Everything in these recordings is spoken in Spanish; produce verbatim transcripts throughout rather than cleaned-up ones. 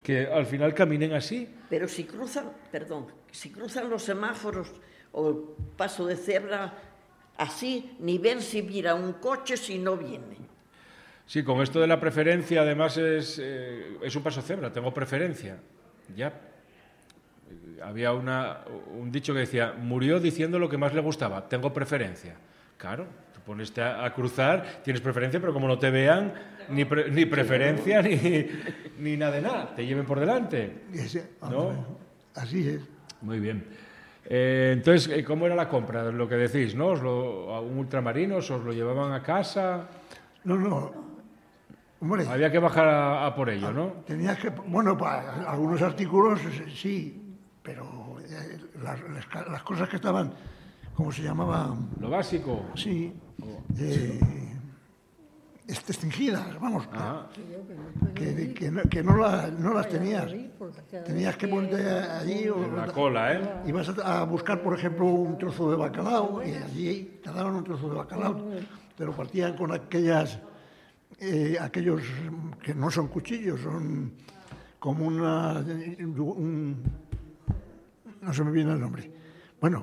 que al final caminen así. Pero si cruzan, perdón, si cruzan los semáforos o el paso de cebra así, ni ven si vira un coche si no viene. Sí, con esto de la preferencia, además es, eh, es un paso cebra, tengo preferencia. Ya. Había una, un dicho que decía, murió diciendo lo que más le gustaba, tengo preferencia. Claro, te pones a, a cruzar, tienes preferencia, pero como no te vean, ni, pre, ni preferencia, ni, ni nada de nada, te lleven por delante. ¿No? Así es. Muy bien. Eh, entonces, ¿cómo era la compra? Lo que decís, ¿no? ¿Os lo, a un ultramarino, os lo llevaban a casa? No, no. Hombre, había que bajar a, a por ello, ¿no? Tenías que, bueno, para algunos artículos sí, pero eh, las, las, las cosas que estaban, ¿cómo se llamaba? Lo básico. Sí, eh, extinguidas, vamos, que, que, que, no, que no, la, no las tenías. Tenías que ponerte allí. En la cola, ¿eh? Ibas a, a buscar, por ejemplo, un trozo de bacalao y allí te daban un trozo de bacalao, te lo partían con aquellas... Eh, aquellos que no son cuchillos, son como una... Un, no se me viene el nombre. Bueno.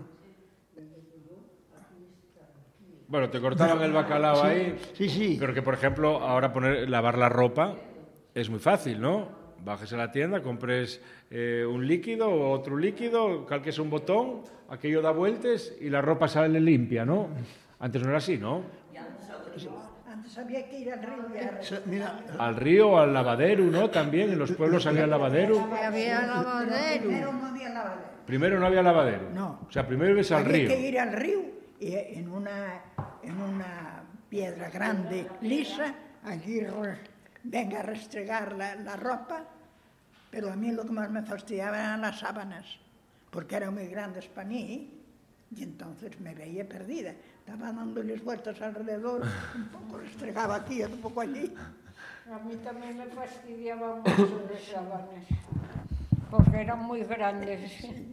Bueno, te cortaban el bacalao sí, ahí. Sí, sí. Pero que, por ejemplo, ahora poner lavar la ropa es muy fácil, ¿no? Bajes a la tienda, compres eh, un líquido o otro líquido, calques un botón, aquello da vueltas y la ropa sale limpia, ¿no? Antes no era así, ¿no? Había que ir al río. Mira, al río, al lavadero, ¿no? También en los pueblos había lavadero. Había lavadero. Primero no había lavadero. Primero no había lavadero. No. O sea, primero ibas al había río. Había que ir al río y en una, en una piedra grande, lisa, allí venga a restregar la, la ropa, pero a mí lo que más me fastidiaba eran las sábanas, porque eran muy grandes para mí. Y entonces me veía perdida. Estaba dándoles vueltas alrededor, un poco restregaba aquí, un poco allí. A mí también me fastidiaban mucho las sábanas, porque eran muy grandes.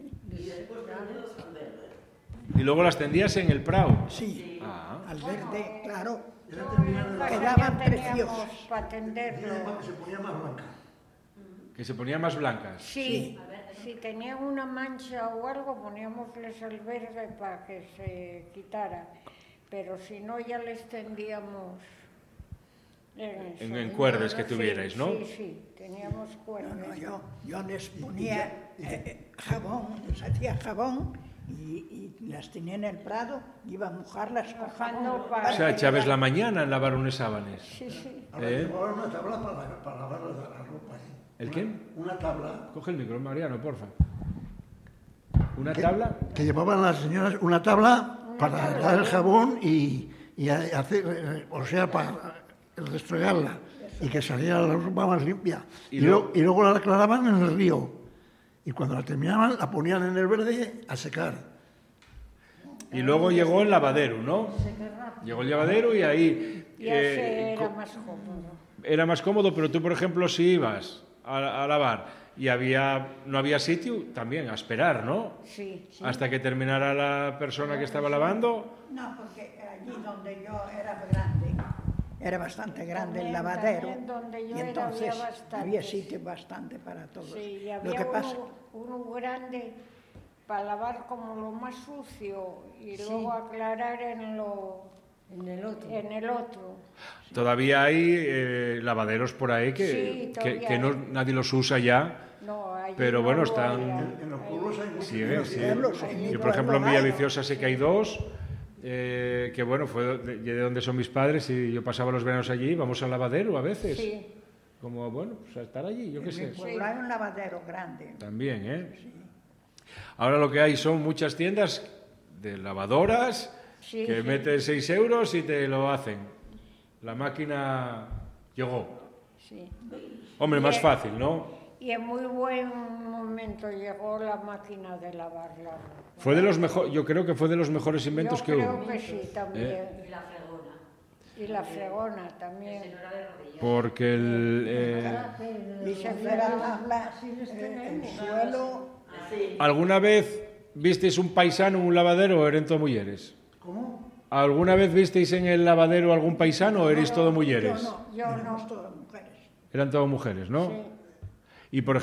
Y luego las tendías en el prado. Sí, ah. al verde, claro. Quedaban preciosos para tenderlo. Se ponía más blanca. Que se ponían más blancas. Sí. Si tenían una mancha o algo, poníamosles el verde para que se quitara. Pero si no, ya les tendíamos... En, en, en cuerdas que tuvierais, sí, ¿no? Sí, sí, teníamos cuerdas. No, no, yo, yo les ponía eh, jabón, les hacía jabón y, y las tenía en el prado, iba a mojarlas con jabón. Para... O sea, echabas la mañana en lavar unas sábanas. Sí, sí. Ahora ¿Eh? llevaban una tabla para, para lavar la, la ropa. ¿eh? ¿El qué? Una tabla. Coge el micro, Mariano, porfa. ¿Una que, tabla? Que llevaban las señoras una tabla una para tabla, dar el jabón y, y hacer, o sea, para restregarla y que saliera la ropa más limpia. Y, y, lo, y luego la aclaraban en el río. Y cuando la terminaban, la ponían en el verde a secar. Y luego llegó el lavadero, ¿no? Llegó el lavadero y ahí... Ya eh, era más cómodo. Era más cómodo, pero tú, por ejemplo, si ibas a, a lavar y había no había sitio, también a esperar, ¿no? Sí, sí. Hasta que terminara la persona que estaba lavando. No, porque allí donde yo era grande, era bastante grande también, el lavadero, donde yo y entonces era había, había sitio bastante para todos. Sí, y había lo que uno, pasa... uno grande para lavar como lo más sucio y sí. Luego aclarar en lo... En el otro. En el otro. Todavía hay eh, lavaderos por ahí que, sí, que, que no, nadie los usa ya. No, pero no bueno, lo están... En, en los pueblos hay muchos. Sí, eh, sí. Yo, por ejemplo, en Villaviciosa sé que hay dos, eh, que bueno, fue de, de donde son mis padres y yo pasaba los veranos allí, íbamos al lavadero a veces. Sí. Como, bueno, pues a estar allí, yo qué sé. En mi hay un lavadero grande. También, ¿eh? Sí. Ahora lo que hay son muchas tiendas de lavadoras... Sí, que sí. Metes seis euros y te lo hacen. La máquina llegó. Sí. Hombre, y más es, fácil, ¿no? Y en muy buen momento llegó la máquina de lavar la ropa. Fue de los mejores, yo creo que fue de los mejores inventos yo que creo hubo. Que sí, también. ¿Eh? Y la fregona. Y la fregona también. Porque el... Eh... Y se fue la tabla, el suelo... ¿Alguna vez visteis un paisano en un lavadero o eran todos mujeres? ¿Cómo? ¿Alguna vez visteis en el lavadero algún paisano o erais no, todo mujeres? Yo no, yo no, todas mujeres. Eran todas mujeres, ¿no? Sí. Y por